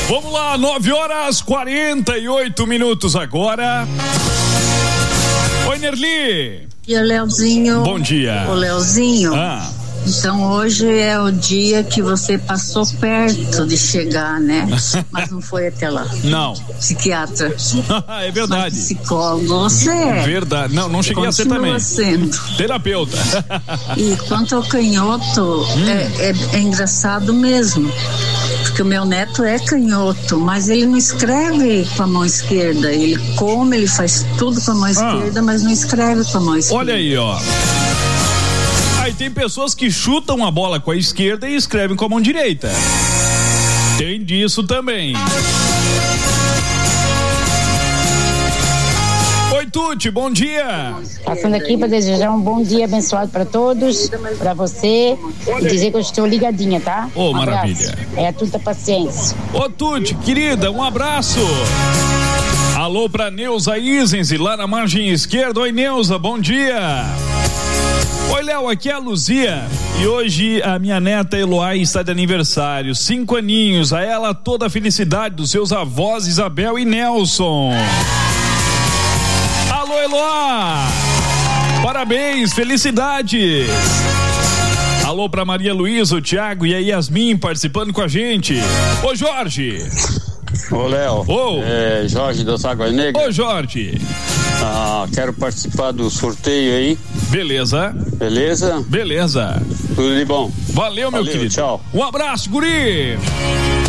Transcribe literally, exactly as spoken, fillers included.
Vamos lá, nove horas quarenta e oito minutos agora. Oi, Nerli. E o Leozinho. Bom dia. O Leozinho. Ah. Então hoje é o dia que você passou perto de chegar, né? Mas não foi até lá. Não. Psiquiatra. É verdade. Mas psicólogo você é. Verdade. Não, não cheguei Continua a ser também. Sendo. Terapeuta. E quanto ao canhoto, hum. é, é, é engraçado mesmo. Porque o meu neto é canhoto, mas ele não escreve com a mão esquerda. Ele come, ele faz tudo com a mão ah. esquerda, mas não escreve com a mão esquerda. Olha aí, ó. Aí tem pessoas que chutam a bola com a esquerda e escrevem com a mão direita. Tem disso também. Oi, Tuti, bom dia. Passando aqui para desejar um bom dia abençoado para todos, para você, e dizer que eu estou ligadinha, tá? Ô, oh, um maravilha. Abraço. É a tuta paciência. Ô, Tuti, querida, um abraço. Alô pra Neuza Isense, lá na margem esquerda. Oi, Neuza, bom dia. Oi, Léo, aqui é a Luzia e hoje a minha neta Eloá está de aniversário, cinco aninhos, a ela toda a felicidade dos seus avós Isabel e Nelson. Alô, Eloá, parabéns, felicidades. Alô pra Maria Luísa, o Thiago e a Yasmin participando com a gente. Ô, Jorge. Ô, Léo. Ô. É, Jorge das Águas Negras. Ô, Jorge. Ah, quero participar do sorteio aí. Beleza. Beleza? Beleza. Tudo de bom. Valeu, meu Valeu, querido. Tchau. Um abraço, guri.